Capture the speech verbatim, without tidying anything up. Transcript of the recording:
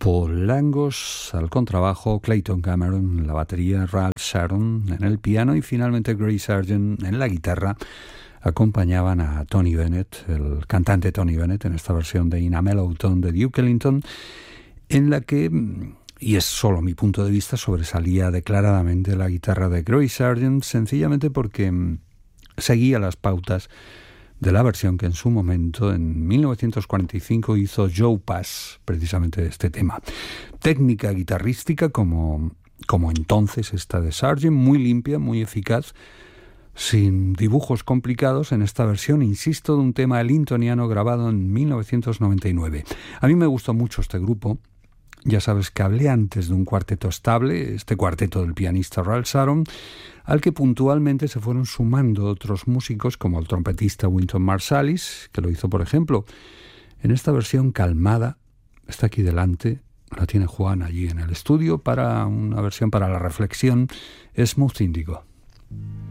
Paul Langos al contrabajo, Clayton Cameron en la batería, Ralph Sharon en el piano y finalmente Gray Sargent en la guitarra acompañaban a Tony Bennett, el cantante Tony Bennett, en esta versión de In a Mellow Tone de Duke Ellington, en la que, y es solo mi punto de vista, sobresalía declaradamente la guitarra de Gray Sargent, sencillamente porque seguía las pautas de la versión que en su momento, en mil novecientos cuarenta y cinco, hizo Joe Pass, precisamente de este tema. Técnica guitarrística como, como entonces esta de Sargent, muy limpia, muy eficaz, sin dibujos complicados en esta versión, insisto, de un tema ellingtoniano grabado en mil novecientos noventa y nueve. A mí me gustó mucho este grupo. Ya sabes que hablé antes de un cuarteto estable, este cuarteto del pianista Ralph Sharon, al que puntualmente se fueron sumando otros músicos como el trompetista Wynton Marsalis, que lo hizo, por ejemplo, en esta versión calmada. Está aquí delante, la tiene Juan allí en el estudio, para una versión para la reflexión, Smooth Indigo.